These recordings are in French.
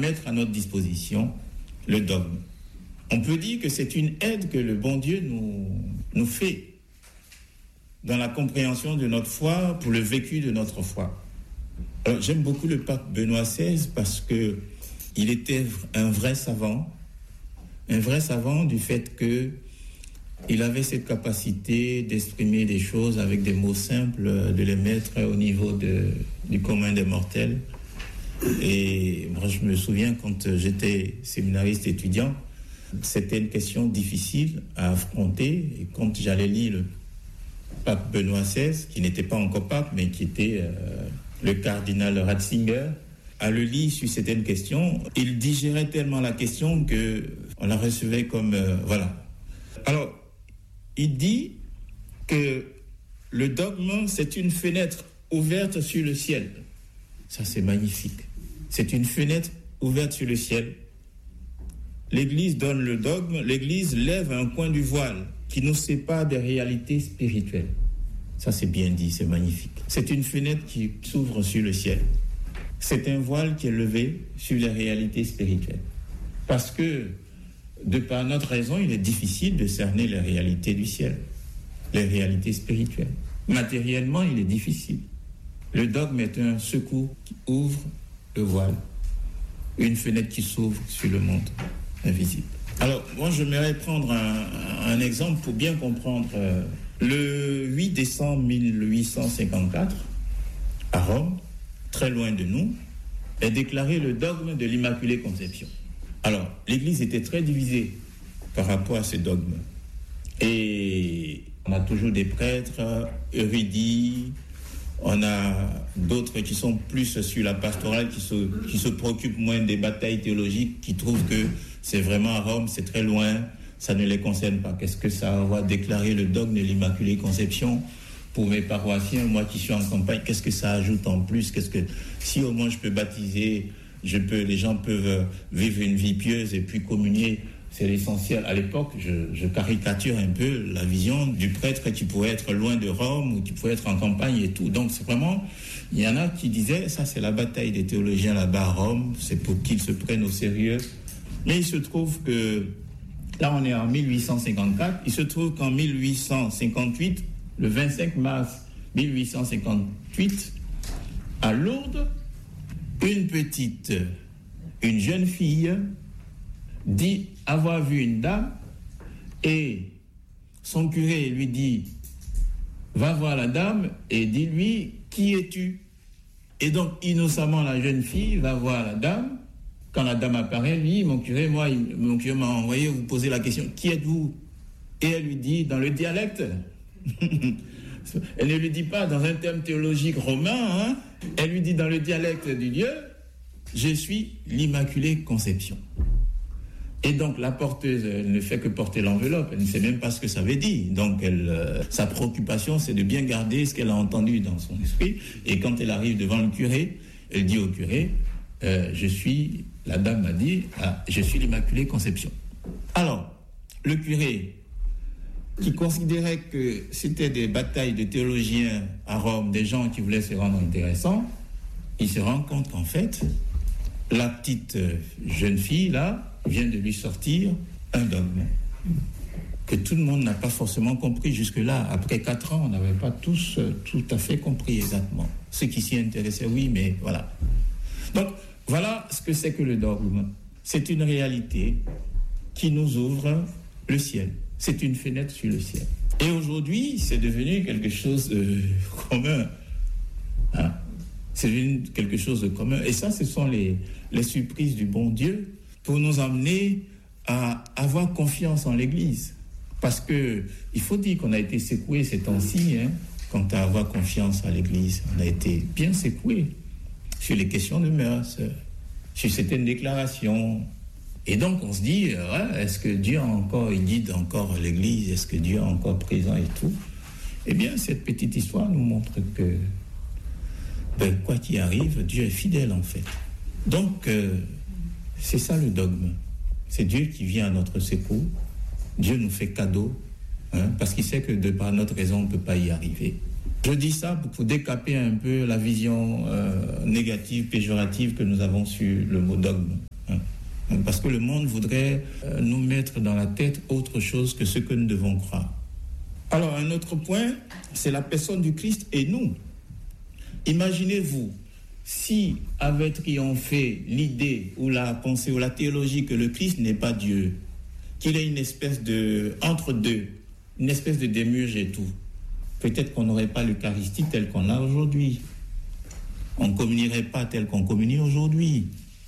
mettre à notre disposition le dogme. On peut dire que c'est une aide que le bon Dieu nous fait dans la compréhension de notre foi, pour le vécu de notre foi. Alors, j'aime beaucoup le pape Benoît XVI parce qu'il était un vrai savant du fait qu'il avait cette capacité d'exprimer des choses avec des mots simples, de les mettre au niveau du commun des mortels. Et moi, je me souviens quand j'étais séminariste étudiant, c'était une question difficile à affronter. Et quand j'allais lire le pape Benoît XVI, qui n'était pas encore pape, mais qui était le cardinal Ratzinger, à le lire sur certaines questions, il digérait tellement la question qu'on la recevait comme... voilà. Alors, il dit que le dogme, c'est une fenêtre ouverte sur le ciel. Ça, c'est magnifique. C'est une fenêtre ouverte sur le ciel. L'Église donne le dogme, l'Église lève un coin du voile qui nous sépare des réalités spirituelles. Ça, c'est bien dit, c'est magnifique. C'est une fenêtre qui s'ouvre sur le ciel. C'est un voile qui est levé sur les réalités spirituelles. Parce que, de par notre raison, il est difficile de cerner les réalités du ciel, les réalités spirituelles. Matériellement, il est difficile. Le dogme est un secours qui ouvre le voile, une fenêtre qui s'ouvre sur le monde invisible. Alors, moi, j'aimerais prendre un exemple pour bien comprendre. Le 8 décembre 1854, à Rome, très loin de nous, est déclaré le dogme de l'Immaculée Conception. Alors, l'Église était très divisée par rapport à ce dogme. Et on a toujours des prêtres érudits, on a d'autres qui sont plus sur la pastorale, qui se préoccupent moins des batailles théologiques, qui trouvent que c'est vraiment à Rome, c'est très loin, ça ne les concerne pas. Qu'est-ce que ça va déclarer le dogme de l'Immaculée Conception pour mes paroissiens, moi qui suis en campagne, qu'est-ce que ça ajoute en plus? Si au moins je peux baptiser, les gens peuvent vivre une vie pieuse et puis communier, c'est l'essentiel. À l'époque, je caricature un peu la vision du prêtre qui pourrait être loin de Rome ou qui pourrait être en campagne et tout. Donc c'est vraiment, il y en a qui disaient, ça c'est la bataille des théologiens là-bas à Rome, c'est pour qu'ils se prennent au sérieux. Mais il se trouve que, là on est en 1854, il se trouve qu'en 1858, le 25 mars 1858, à Lourdes, une jeune fille dit avoir vu une dame et son curé lui dit va voir la dame et dis-lui qui es-tu? Et donc innocemment la jeune fille va voir la dame. Quand la dame apparaît, lui, mon curé m'a envoyé vous poser la question qui êtes-vous? Et elle lui dit dans le dialecte elle ne lui dit pas dans un terme théologique romain, elle lui dit dans le dialecte du lieu, je suis l'Immaculée Conception. Et donc la porteuse, elle ne fait que porter l'enveloppe, elle ne sait même pas ce que ça veut dire. Donc sa préoccupation, c'est de bien garder ce qu'elle a entendu dans son esprit. Et quand elle arrive devant le curé, elle dit au curé, la dame m'a dit, je suis l'Immaculée Conception. Alors, le curé, qui considérait que c'était des batailles de théologiens à Rome, des gens qui voulaient se rendre intéressants, il se rend compte qu'en fait, la petite jeune fille, là, vient de lui sortir un dogme que tout le monde n'a pas forcément compris jusque-là. Après 4 ans, on n'avait pas tous tout à fait compris exactement. Ceux qui s'y intéressaient, oui, mais voilà. Donc, voilà ce que c'est que le dogme. C'est une réalité qui nous ouvre le ciel. C'est une fenêtre sur le ciel. Et aujourd'hui, c'est devenu quelque chose de commun. C'est devenu quelque chose de commun. Et ça, ce sont les surprises du bon Dieu pour nous amener à avoir confiance en l'Église. Parce que il faut dire qu'on a été secoué ces temps-ci, quant à avoir confiance en l'Église. On a été bien secoué sur les questions de mœurs, sur certaines déclarations. Et donc on se dit, est-ce que Dieu il guide encore l'Église? Est-ce que Dieu est encore présent et tout? Eh bien, cette petite histoire nous montre que, quoi qu'il arrive, Dieu est fidèle en fait. Donc, c'est ça le dogme. C'est Dieu qui vient à notre secours. Dieu nous fait cadeau, parce qu'il sait que de par notre raison, on ne peut pas y arriver. Je dis ça pour décaper un peu la vision négative, péjorative que nous avons sur le mot dogme. Parce que le monde voudrait nous mettre dans la tête autre chose que ce que nous devons croire. Alors, un autre point, c'est la personne du Christ et nous. Imaginez-vous, si avait triomphé l'idée ou la pensée ou la théologie que le Christ n'est pas Dieu, qu'il est une espèce de entre-deux, une espèce de démiurge et tout, peut-être qu'on n'aurait pas l'Eucharistie telle qu'on l'a aujourd'hui. On ne communierait pas tel qu'on communie aujourd'hui.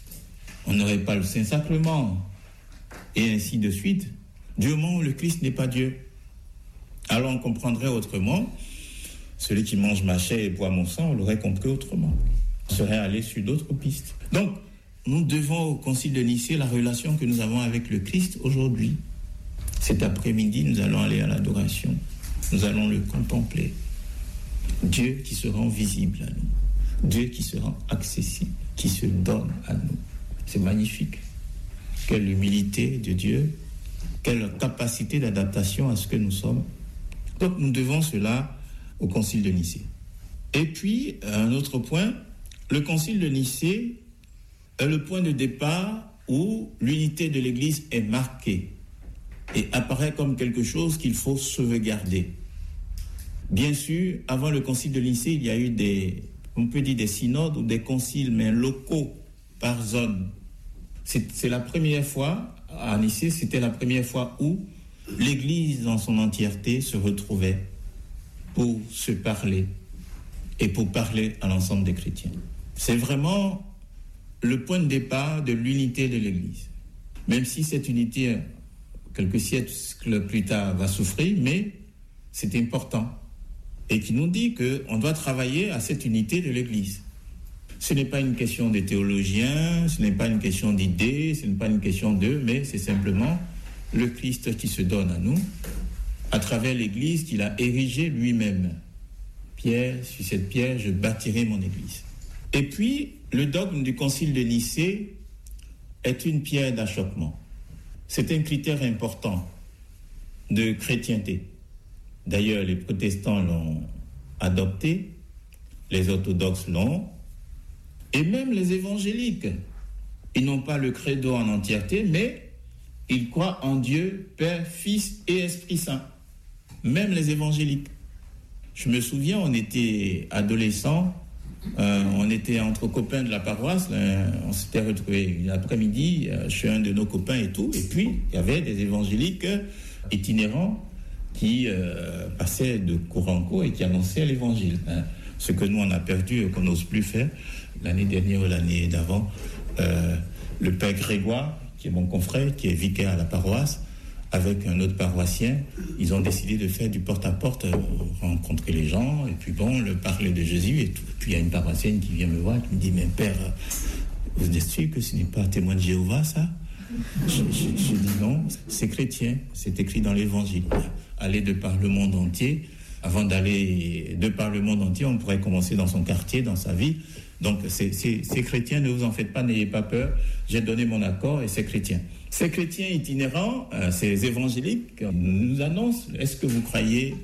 On n'aurait pas le Saint-Sacrement. Et ainsi de suite. Du moment où le Christ n'est pas Dieu. Alors on comprendrait autrement. Celui qui mange ma chair et boit mon sang, on l'aurait compris autrement. On serait allé sur d'autres pistes. Donc, nous devons au Concile de Nicée la relation que nous avons avec le Christ aujourd'hui. Cet après-midi, nous allons aller à l'adoration. Nous allons le contempler. Dieu qui se rend visible à nous. Dieu qui se rend accessible, qui se donne à nous. C'est magnifique. Quelle humilité de Dieu, quelle capacité d'adaptation à ce que nous sommes. Donc nous devons cela au Concile de Nicée. Et puis, un autre point, le Concile de Nicée est le point de départ où l'unité de l'Église est marquée et apparaît comme quelque chose qu'il faut sauvegarder. Bien sûr, avant le Concile de Nicée, il y a eu des synodes ou des conciles, mais locaux par zone. C'est la première fois, à Nicée, c'était la première fois où l'Église dans son entièreté se retrouvait pour se parler et pour parler à l'ensemble des chrétiens. C'est vraiment le point de départ de l'unité de l'Église. Même si cette unité, quelques siècles plus tard, va souffrir, mais c'est important. Et qui nous dit qu'on doit travailler à cette unité de l'Église. Ce n'est pas une question des théologiens, ce n'est pas une question d'idées, ce n'est pas une question d'eux, mais c'est simplement le Christ qui se donne à nous, à travers l'Église qu'il a érigée lui-même. Pierre, sur cette pierre, je bâtirai mon Église. Et puis, le dogme du Concile de Nicée est une pierre d'achoppement. C'est un critère important de chrétienté. D'ailleurs, les protestants l'ont adopté, les orthodoxes l'ont, et même les évangéliques. Ils n'ont pas le credo en entièreté, mais ils croient en Dieu, Père, Fils et Esprit Saint. Même les évangéliques. Je me souviens, on était adolescents, on était entre copains de la paroisse, on s'était retrouvés l'après-midi chez un de nos copains et tout, et puis il y avait des évangéliques itinérants qui passaient de cour en cour et qui annonçaient l'évangile. Ce que nous on a perdu et qu'on n'ose plus faire. L'année dernière ou l'année d'avant, le père Grégoire, qui est mon confrère, qui est vicaire à la paroisse, avec un autre paroissien, ils ont décidé de faire du porte-à-porte, rencontrer les gens, et puis le parler de Jésus et tout. Puis il y a une paroissienne qui vient me voir, qui me dit, mais père, vous êtes sûr que ce n'est pas témoin de Jéhovah, ça? Je dis non, c'est chrétien, c'est écrit dans l'évangile. Aller de par le monde entier. Avant d'aller de par le monde entier, on pourrait commencer dans son quartier, dans sa vie. Donc c'est chrétien, ne vous en faites pas, n'ayez pas peur. J'ai donné mon accord et c'est chrétien. Ces chrétiens itinérants, ces évangéliques, nous annoncent, est-ce que vous croyez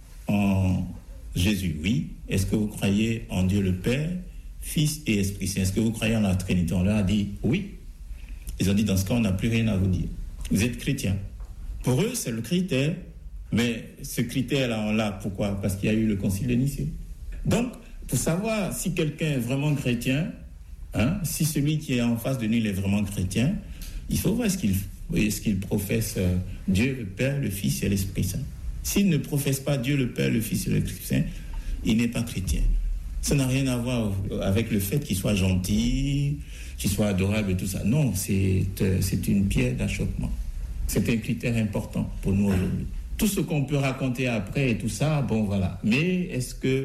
en Jésus? Oui. Est-ce que vous croyez en Dieu le Père, Fils et Esprit Saint? Est-ce que vous croyez en la Trinité? On leur a dit oui. Ils ont dit, dans ce cas, on n'a plus rien à vous dire. Vous êtes chrétien. Pour eux, c'est le critère. Mais ce critère-là, on l'a. Pourquoi? Parce qu'il y a eu le Concile de Nicée. Donc, pour savoir si quelqu'un est vraiment chrétien, si celui qui est en face de nous il est vraiment chrétien, il faut voir est-ce qu'il professe Dieu, le Père, le Fils et l'Esprit Saint. S'il ne professe pas Dieu, le Père, le Fils et l'Esprit Saint, il n'est pas chrétien. Ça n'a rien à voir avec le fait qu'il soit gentil, qu'il soit adorable et tout ça. Non, c'est une pierre d'achoppement. C'est un critère important pour nous aujourd'hui. Tout ce qu'on peut raconter après et tout ça, bon voilà. Mais est-ce que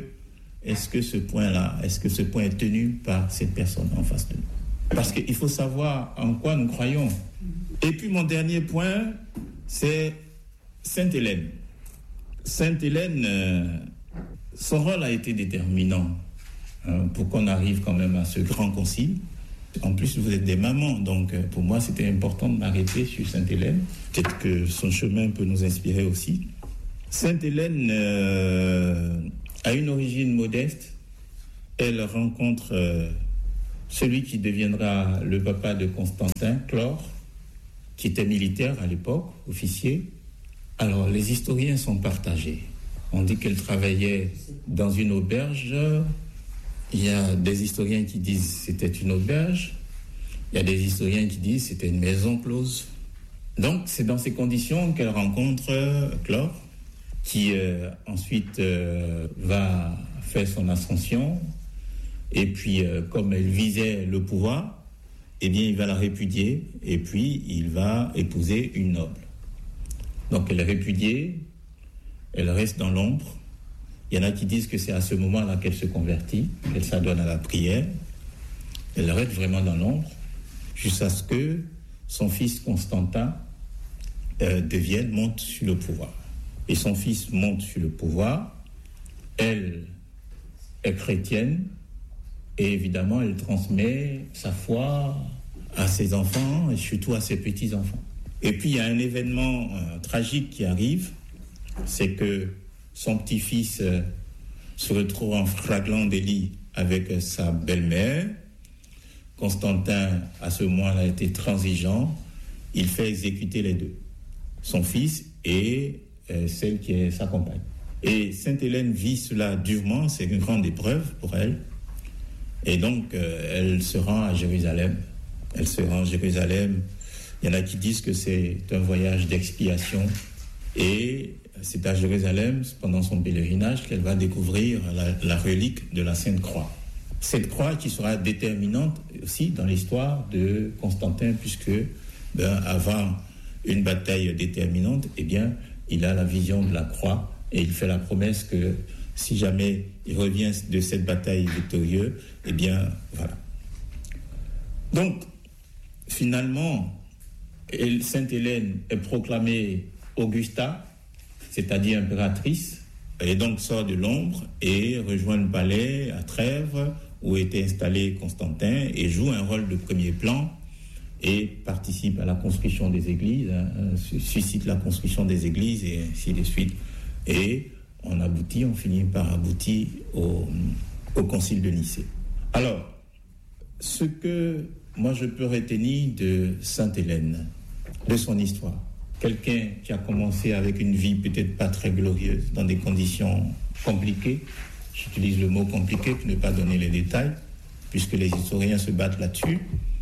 ce point-là, est-ce que ce point est tenu par cette personne en face de nous? Parce qu'il faut savoir en quoi nous croyons. Et puis mon dernier point, c'est Sainte Hélène. Sainte Hélène, son rôle a été déterminant pour qu'on arrive quand même à ce grand concile. En plus, vous êtes des mamans, donc pour moi, c'était important de m'arrêter sur Sainte Hélène. Peut-être que son chemin peut nous inspirer aussi. Sainte Hélène a une origine modeste. Elle rencontre celui qui deviendra le papa de Constantin, Chlore, qui était militaire à l'époque, officier. Alors, les historiens sont partagés. On dit qu'elle travaillait dans une auberge. Il y a des historiens qui disent que c'était une auberge. Il y a des historiens qui disent que c'était une maison close. Donc, c'est dans ces conditions qu'elle rencontre Chlore, qui ensuite va faire son ascension. Et puis, comme elle visait le pouvoir, eh bien, il va la répudier. Et puis, il va épouser une noble. Donc, elle est répudiée. Elle reste dans l'ombre. Il y en a qui disent que c'est à ce moment-là qu'elle se convertit, qu'elle s'adonne à la prière. Elle reste vraiment dans l'ombre jusqu'à ce que son fils Constantin monte sur le pouvoir. Et son fils monte sur le pouvoir. Elle est chrétienne et évidemment, elle transmet sa foi à ses enfants et surtout à ses petits-enfants. Et puis, il y a un événement tragique qui arrive, c'est que son petit-fils se retrouve en flagrant délit avec sa belle-mère. Constantin, à ce moment-là, a été transigeant. Il fait exécuter les deux, son fils et celle qui est sa compagne. Et Sainte Hélène vit cela durement, c'est une grande épreuve pour elle. Et donc, elle se rend à Jérusalem. Elle se rend à Jérusalem. Il y en a qui disent que c'est un voyage d'expiation. Et c'est à Jérusalem, pendant son pèlerinage, qu'elle va découvrir la relique de la Sainte Croix. Cette croix qui sera déterminante aussi dans l'histoire de Constantin, puisque avant une bataille déterminante, eh bien, il a la vision de la croix et il fait la promesse que si jamais il revient de cette bataille victorieux, eh bien, voilà. Donc, finalement, Sainte Hélène est proclamée Augusta, c'est-à-dire impératrice, et donc sort de l'ombre et rejoint le palais à Trèves, où était installé Constantin, et joue un rôle de premier plan, et participe à la construction des églises, suscite la construction des églises, et ainsi de suite. Et on finit par aboutir au concile de Nicée. Alors, ce que moi je peux retenir de Sainte Hélène, de son histoire, quelqu'un qui a commencé avec une vie peut-être pas très glorieuse, dans des conditions compliquées, j'utilise le mot compliqué pour ne pas donner les détails, puisque les historiens se battent là-dessus,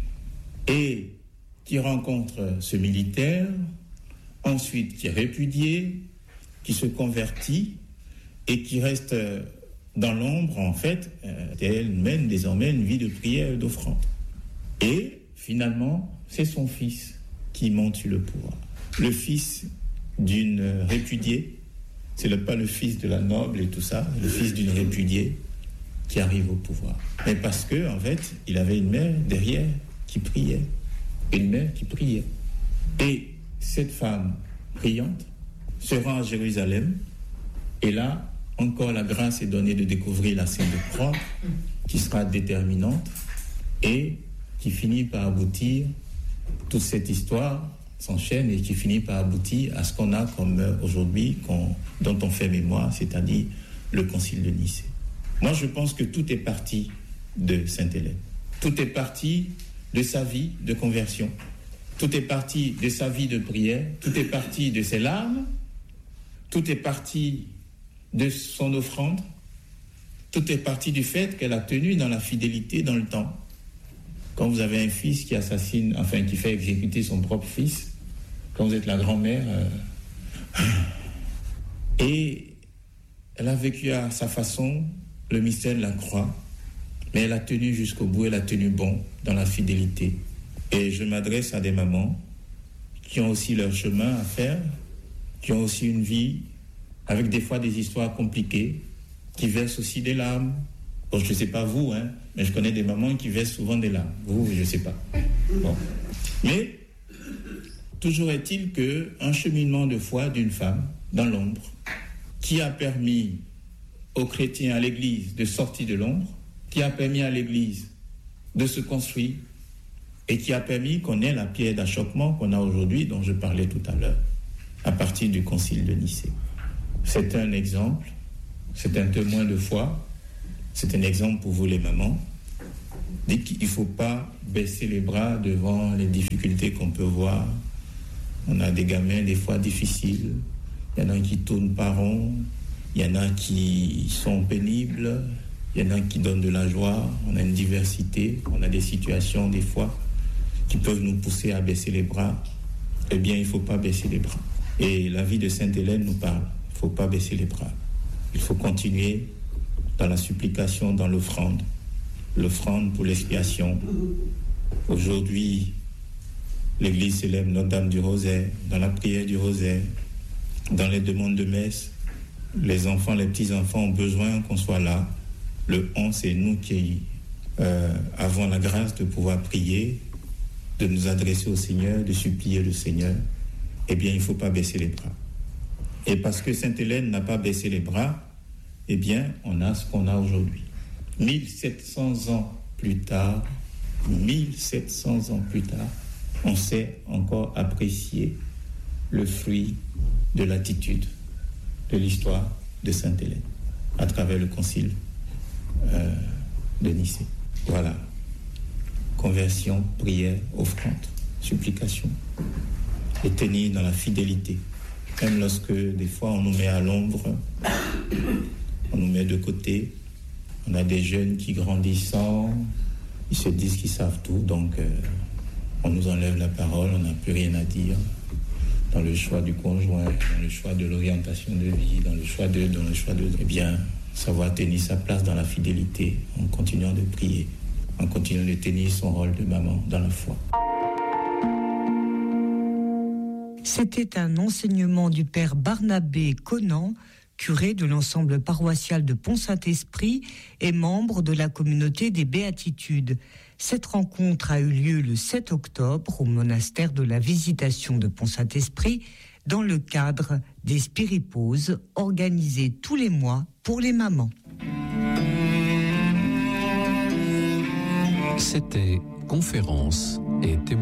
et qui rencontre ce militaire, ensuite qui est répudié, qui se convertit, et qui reste dans l'ombre, en fait, elle mène désormais une vie de prière et d'offrande. Et finalement, c'est son fils qui monte sur le pouvoir. Le fils d'une répudiée, c'est pas le fils de la noble et tout ça, le fils d'une répudiée qui arrive au pouvoir. Mais parce que, en fait, il avait une mère derrière qui priait. Une mère qui priait. Et cette femme priante se rend à Jérusalem, et là, encore la grâce est donnée de découvrir la Sainte Croix, qui sera déterminante, et qui finit par aboutir, toute cette histoire s'enchaîne et qui finit par aboutir à ce qu'on a comme aujourd'hui, dont on fait mémoire, c'est-à-dire le concile de Nicée. Moi, je pense que tout est parti de Sainte Hélène. Tout est parti de sa vie de conversion. Tout est parti de sa vie de prière. Tout est parti de ses larmes. Tout est parti de son offrande. Tout est parti du fait qu'elle a tenu dans la fidélité dans le temps. Quand vous avez un fils qui assassine, qui fait exécuter son propre fils, quand vous êtes la grand-mère, et elle a vécu à sa façon le mystère de la croix, mais elle a tenu jusqu'au bout, elle a tenu bon dans la fidélité. Et je m'adresse à des mamans qui ont aussi leur chemin à faire, qui ont aussi une vie avec des fois des histoires compliquées, qui versent aussi des larmes. Bon, je ne sais pas vous, mais je connais des mamans qui versent souvent des larmes. Vous, je ne sais pas. Bon. Mais toujours est-il qu'un cheminement de foi d'une femme dans l'ombre qui a permis aux chrétiens, à l'Église, de sortir de l'ombre, qui a permis à l'Église de se construire et qui a permis qu'on ait la pierre d'achoppement qu'on a aujourd'hui, dont je parlais tout à l'heure, à partir du concile de Nicée. C'est un exemple, c'est un témoin de foi, c'est un exemple pour vous les mamans. dit qu'il ne faut pas baisser les bras devant les difficultés qu'on peut voir. On a des gamins des fois difficiles, il y en a qui tournent pas rond, il y en a qui sont pénibles, il y en a qui donnent de la joie, on a une diversité, on a des situations des fois qui peuvent nous pousser à baisser les bras. Eh bien, il ne faut pas baisser les bras. Et la vie de Sainte Hélène nous parle, il ne faut pas baisser les bras. Il faut continuer dans la supplication, dans l'offrande pour l'expiation. Aujourd'hui, l'Église célèbre Notre-Dame du Rosaire, dans la prière du Rosaire, dans les demandes de messe. Les enfants, les petits-enfants ont besoin qu'on soit là. Le 11, c'est nous qui avons la grâce de pouvoir prier, de nous adresser au Seigneur, de supplier le Seigneur. Eh bien, il ne faut pas baisser les bras. Et parce que Sainte Hélène n'a pas baissé les bras, eh bien, on a ce qu'on a aujourd'hui. 1700 ans plus tard, on sait encore apprécier le fruit de l'attitude de l'histoire de Sainte Hélène à travers le concile de Nicée. Voilà. Conversion, prière, offrande, supplication. Et tenir dans la fidélité. Même lorsque des fois on nous met à l'ombre, on nous met de côté. On a des jeunes qui grandissant, ils se disent qu'ils savent tout, donc on nous enlève la parole, on n'a plus rien à dire dans le choix du conjoint, dans le choix de l'orientation de vie, dans le choix de. Eh bien, savoir tenir sa place dans la fidélité, en continuant de prier, en continuant de tenir son rôle de maman dans la foi. C'était un enseignement du père Barnabé Conan, curé de l'ensemble paroissial de Pont-Saint-Esprit et membre de la communauté des Béatitudes. Cette rencontre a eu lieu le 7 octobre au monastère de la Visitation de Pont-Saint-Esprit dans le cadre des Spiripauses organisées tous les mois pour les mamans. C'était Conférences et témoignages.